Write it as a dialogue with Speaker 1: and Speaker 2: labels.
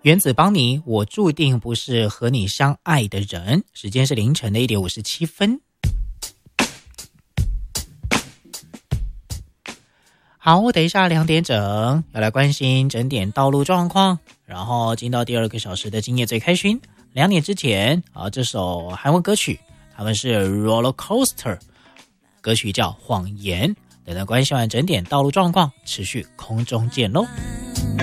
Speaker 1: 原子邦尼，我注定不是和你相爱的人。时间是凌晨的1点57分。好，等一下2点整要来关心整点道路状况，然后进到第2个小时的今夜最开心。2点之前这首韩文歌曲，他们是 Roller Coaster， 歌曲叫谎言。等等关心完整点道路状况，持续空中见喽。